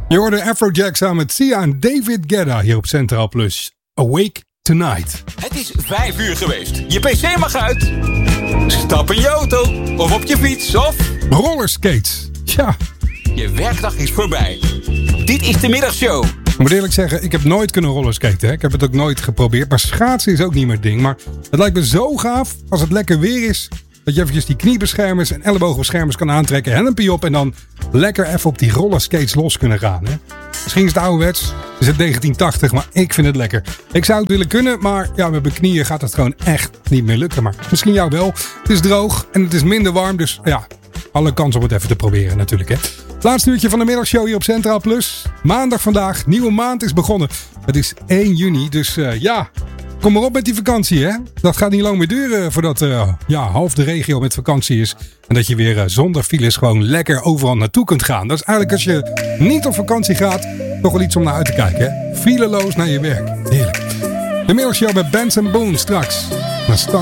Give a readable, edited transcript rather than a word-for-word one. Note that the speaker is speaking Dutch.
Je hoorde Afrojack samen met Sia en David Guetta hier op Centraal Plus. Awake Tonight. Het is 5 uur geweest. Je pc mag uit. Stap in je auto of op je fiets of... rollerskates. Ja. Je werkdag is voorbij. Dit is de middagshow. Ik moet eerlijk zeggen, ik heb nooit kunnen rollerskaten. Hè? Ik heb het ook nooit geprobeerd. Maar schaatsen is ook niet mijn ding. Maar het lijkt me zo gaaf als het lekker weer is. Dat je eventjes die kniebeschermers en ellebogenbeschermers kan aantrekken. Helmpje op en dan lekker even op die rollerskates los kunnen gaan. Hè? Misschien is het ouderwets. Is het 1980, maar ik vind het lekker. Ik zou het willen kunnen, maar ja, met mijn knieën gaat het gewoon echt niet meer lukken. Maar misschien jou wel. Het is droog en het is minder warm. Dus ja, alle kans om het even te proberen natuurlijk. Hè? Laatste uurtje van de middagshow hier op Centraal Plus. Maandag vandaag. Nieuwe maand is begonnen. Het is 1 juni. Dus ja, kom maar op met die vakantie. Hè? Dat gaat niet lang meer duren voordat half de regio met vakantie is. En dat je weer zonder files gewoon lekker overal naartoe kunt gaan. Dat is eigenlijk als je niet op vakantie gaat, toch wel iets om naar uit te kijken. Hè? Fileloos naar je werk. Heerlijk. De middagshow bij Benson Boone straks. Naar Star